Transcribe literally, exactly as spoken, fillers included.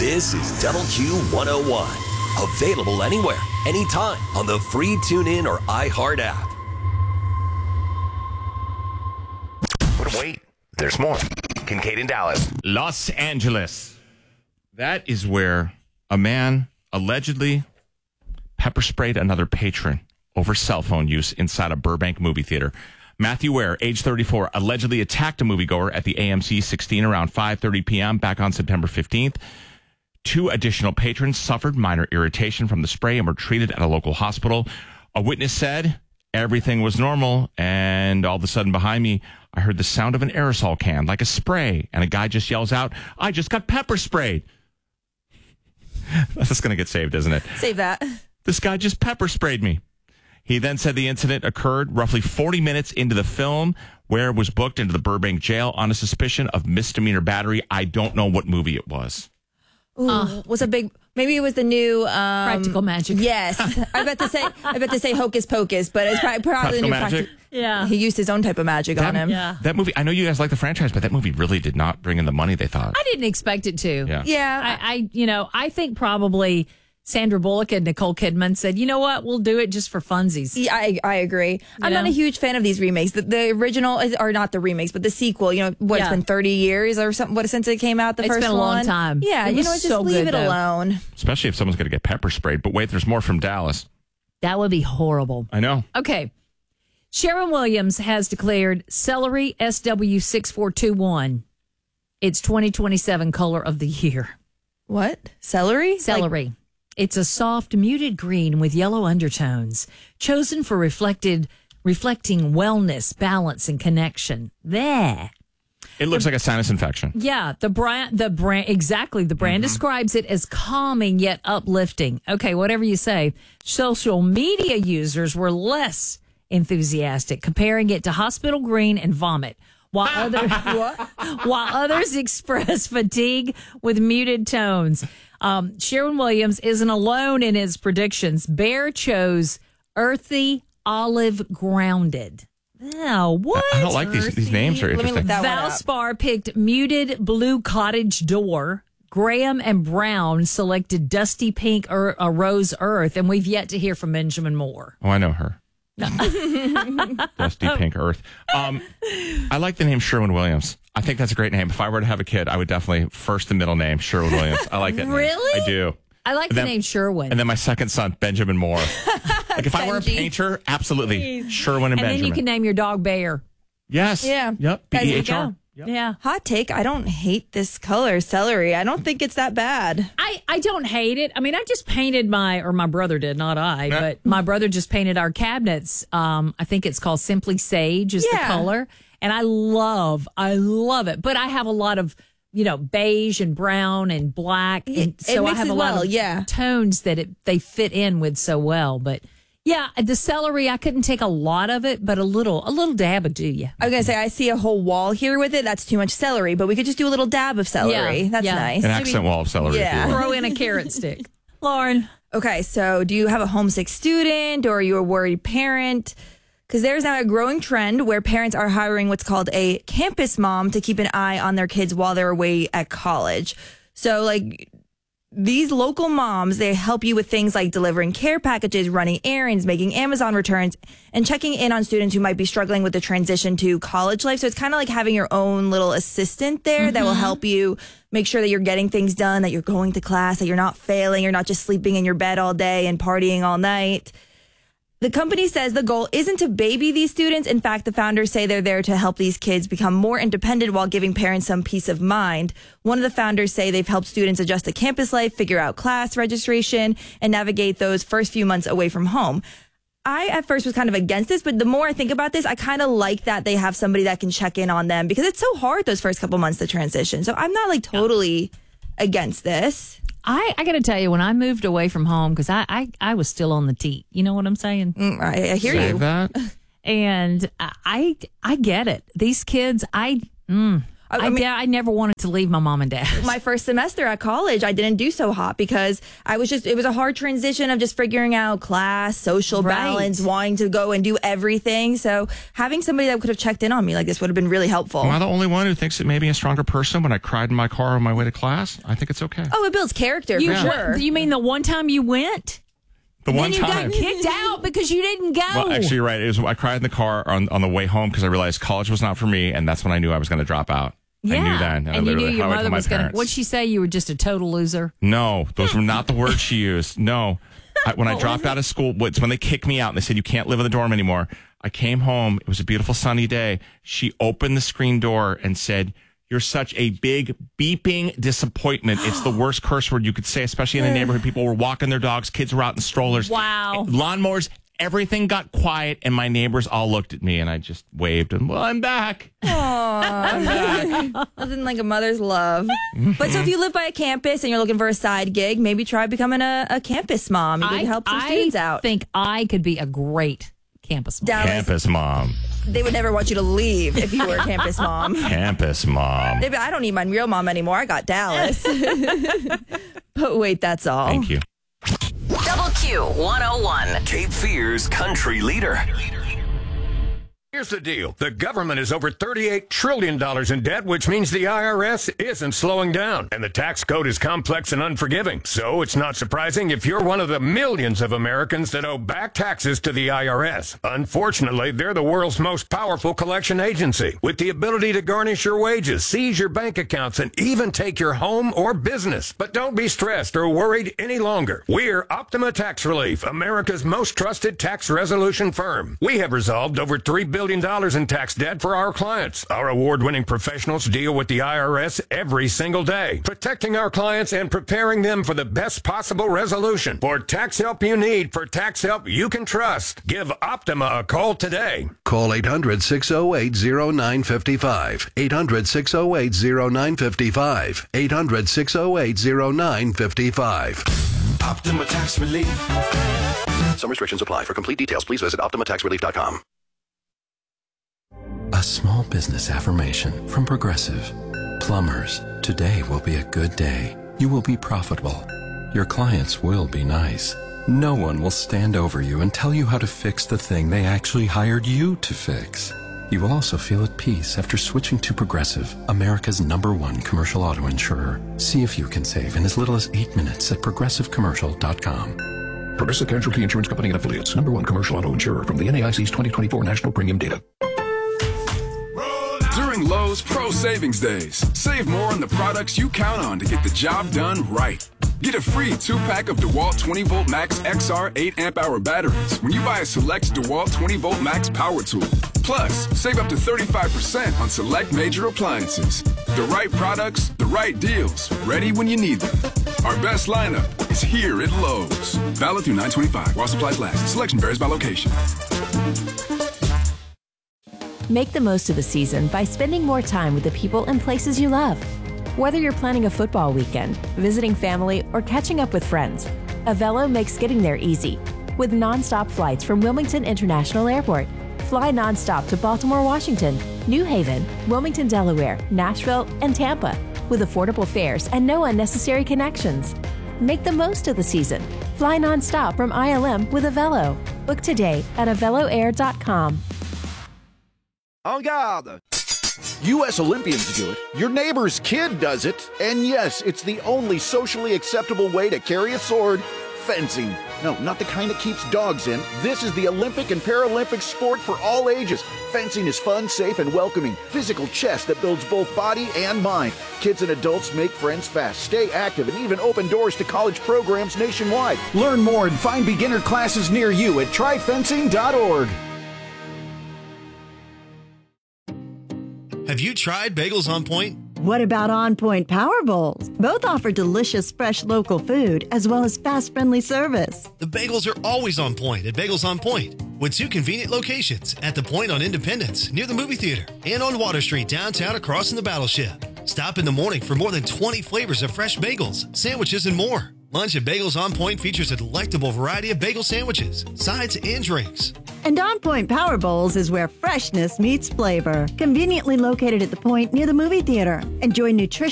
This is Double Q one oh one. Available anywhere, anytime on the free TuneIn or iHeart app. But wait, there's more. Kincaid in Dallas. Los Angeles. That is where a man allegedly pepper sprayed another patron over cell phone use inside a Burbank movie theater. Matthew Ware, age thirty-four, allegedly attacked a moviegoer at the A M C sixteen around five thirty p.m. back on September fifteenth. Two additional patrons suffered minor irritation from the spray and were treated at a local hospital. A witness said everything was normal, and all of a sudden behind me, I heard the sound of an aerosol can, like a spray, and a guy just yells out, "I just got pepper sprayed." That's going to get saved, isn't it? Save that. This guy just pepper sprayed me. He then said the incident occurred roughly forty minutes into the film, where was booked into the Burbank jail on a suspicion of misdemeanor battery. I don't know what movie it was. Ooh, uh, was a big. Maybe it was the new um, Practical Magic. Yes, I bet to say. I bet to say Hocus Pocus, but it's probably, probably Practical the new Magic. Practic- Yeah, he used his own type of magic that, on him. Yeah, that movie. I know you guys like the franchise, but that movie really did not bring in the money they thought. I didn't expect it to. Yeah, yeah. I, I you know, I think probably Sandra Bullock and Nicole Kidman said, you know what, we'll do it just for funsies. Yeah, I, I agree. I'm know? not a huge fan of these remakes. The, the original, is, or not the remakes, but the sequel. You know, what Yeah. it's been thirty years or something. What since it came out? The It's first been a long one? time. Yeah, It you was know, just so leave good, it though. alone. especially if someone's going to get pepper sprayed. But wait, there's more from Dallas. That would be horrible. I know. Okay. Sharon Williams has declared celery S W six four two one its twenty twenty-seven color of the year. What celery? Celery. Like, It's a soft, muted green with yellow undertones, chosen for reflected, reflecting wellness, balance, and connection. There. It looks like a sinus infection. Yeah, the brand, the brand, exactly. The brand Mm-hmm. describes it as calming yet uplifting. Okay, whatever you say. Social media users were less enthusiastic, comparing it to hospital green and vomit, while others while others express fatigue with muted tones. Um, Sharon Williams isn't alone in his predictions. Bear chose earthy, olive, grounded. Now, what? I don't like these. These names are Let me look interesting. that one up. Valspar picked muted blue cottage door. Graham and Brown selected dusty pink or a rose earth, and we've yet to hear from Benjamin Moore. Oh, I know her. Dusty Pink Earth. Um, I like the name Sherwin Williams. I think that's a great name. If I were to have a kid, I would definitely first and middle name Sherwin Williams. I like that name. Really? I do. I like And the then- name Sherwin. And then my second son, Benjamin Moore. Like if I were a Benji. painter, absolutely Sherwin and, and then Benjamin. you can name your dog Bear. yes. Yeah. Yep. B There you E H R. Go. Yeah. hot take. I don't hate this color, celery. I don't think it's that bad. I, I don't hate it. I mean, I just painted my, or my brother did, not I, Yeah. but my brother just painted our cabinets. Um, I think it's called Simply Sage is the Yeah. color. And I love, I love it. But I have a lot of, you know, beige and brown and black. And It- it so I mixes have a lot well, of yeah. tones that it, they fit in with so well. But yeah, the celery, I couldn't take a lot of it, but a little, a little dab would do you. I was gonna say I see a whole wall here with it. That's too much celery, but we could just do a little dab of celery. Yeah, That's yeah. nice. An accent wall of celery. Yeah. If you will. Throw in a carrot stick. Lauren. Okay, so do you have a homesick student or are you a worried parent? Because there's now a growing trend where parents are hiring what's called a campus mom to keep an eye on their kids while they're away at college. So, like, these local moms, they help you with things like delivering care packages, running errands, making Amazon returns, and checking in on students who might be struggling with the transition to college life. So it's kind of like having your own little assistant there that will help you make sure that you're getting things done, that you're going to class, that you're not failing, you're not just sleeping in your bed all day and partying all night. The company says the goal isn't to baby these students. In fact, the founders say they're there to help these kids become more independent while giving parents some peace of mind. One of the founders say they've helped students adjust to campus life, figure out class registration, and navigate those first few months away from home. I, at first, was kind of against this, but the more I think about this, I kind of like that they have somebody that can check in on them because it's so hard those first couple months to transition. So I'm not like totally against this. I, I got to tell you, when I moved away from home, because I, I, I was still on the teat. You know what I'm saying? Mm, I, I hear Save you. that. And I I get it. These kids, I mm, I, I, I mean, I never wanted to leave my mom and dad. my first semester at college, I didn't do so hot because I was just, it was a hard transition of just figuring out class, social Right. balance, wanting to go and do everything. So having somebody that could have checked in on me like this would have been really helpful. Am I the only one who thinks it made me a stronger person when I cried in my car on my way to class? I think it's okay. Oh, it builds character You, for sure. you mean the one time you went? the Then one you time. got kicked out because you didn't go. Well, actually, you're right. It was, I cried in the car on, on the way home because I realized college was not for me, and that's when I knew I was going to drop out. yeah. I knew then. And, I you knew literally your highwayed mother to my was going to. parents. What'd she say? You were just a total loser? No, those were not the words she used. No. I, when I dropped out of school, it's when they kicked me out and they said, you can't live in the dorm anymore. I came home. It was a beautiful sunny day. She opened the screen door and said, you're such a big beeping disappointment. It's the worst curse word you could say, especially in the neighborhood. People were walking their dogs. Kids were out in strollers. Wow. Lawnmowers. Everything got quiet, and my neighbors all looked at me, and I just waved, and, well, I'm back. I'm back. Nothing like a mother's love. But so if you live by a campus and you're looking for a side gig, maybe try becoming a, a campus mom. You could I, help some I students out. think I could be a great campus mom. Dallas, Campus mom. they would never want you to leave if you were a campus mom. Campus mom. They'd be, I don't need my real mom anymore. I got Dallas. But wait, that's all. Thank you. Double Q one oh one. Cape Fear's country leader. Here's the deal. The government is over thirty-eight trillion dollars in debt, which means the I R S isn't slowing down. And the tax code is complex and unforgiving. So it's not surprising if you're one of the millions of Americans that owe back taxes to the I R S. Unfortunately, they're the world's most powerful collection agency, with the ability to garnish your wages, seize your bank accounts, and even take your home or business. But don't be stressed or worried any longer. We're Optima Tax Relief, America's most trusted tax resolution firm. We have resolved over three billion dollars in tax debt for our clients. Our award-winning professionals deal with the I R S every single day, protecting our clients and preparing them for the best possible resolution. For tax help you need, for tax help you can trust, give Optima a call today. Call eight hundred, six oh eight, oh nine five five. eight hundred, six oh eight, oh nine five five. eight hundred, six oh eight, oh nine five five. Optima Tax Relief. Some restrictions apply. For complete details, please visit optima tax relief dot com. A small business affirmation from Progressive. Plumbers, today will be a good day. You will be profitable. Your clients will be nice. No one will stand over you and tell you how to fix the thing they actually hired you to fix. You will also feel at peace after switching to Progressive, America's number one commercial auto insurer. See if you can save in as little as eight minutes at progressive commercial dot com. Progressive Casualty Insurance Company and Affiliates. Number one commercial auto insurer from the N A I C's twenty twenty-four National Premium Data. During Lowe's Pro Savings Days, save more on the products you count on to get the job done right. Get a free two-pack of DeWalt twenty volt Max X R eight amp hour batteries when you buy a select DeWalt twenty volt Max power tool. Plus, save up to thirty-five percent on select major appliances. The right products, the right deals, ready when you need them. Our best lineup is here at Lowe's. Valid through nine twenty-five while supplies last. Selection varies by location. Make the most of the season by spending more time with the people and places you love. Whether you're planning a football weekend, visiting family, or catching up with friends, Avelo makes getting there easy. With nonstop flights from Wilmington International Airport, fly nonstop to Baltimore, Washington, New Haven, Wilmington, Delaware, Nashville, and Tampa, with affordable fares and no unnecessary connections. Make the most of the season. Fly nonstop from I L M with Avelo. Book today at avelo air dot com. En garde! U S Olympians do it, your neighbor's kid does it, and yes, it's the only socially acceptable way to carry a sword, fencing. No, not the kind that keeps dogs in. This is the Olympic and Paralympic sport for all ages. Fencing is fun, safe, and welcoming. Physical chess that builds both body and mind. Kids and adults make friends fast, stay active, and even open doors to college programs nationwide. Learn more and find beginner classes near you at try fencing dot org. Have you tried Bagels on Point? What about On Point Power Bowls? Both offer delicious, fresh local food as well as fast, friendly service. The bagels are always on point at Bagels on Point, with two convenient locations at the Point on Independence, near the movie theater, and on Water Street downtown across from the Battleship. Stop in the morning for more than twenty flavors of fresh bagels, sandwiches, and more. Lunch at Bagels on Point features a delectable variety of bagel sandwiches, sides, and drinks. And On Point Power Bowls is where freshness meets flavor. Conveniently located at the Point near the movie theater. Enjoy nutrition